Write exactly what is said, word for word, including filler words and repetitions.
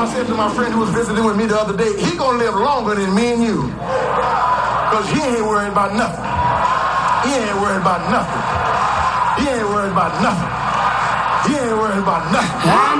I said to my friend who was visiting with me the other day, he gonna live longer than me and you. Because he ain't worried about nothing. He ain't worried about nothing. He ain't worried about nothing. He ain't worried about nothing.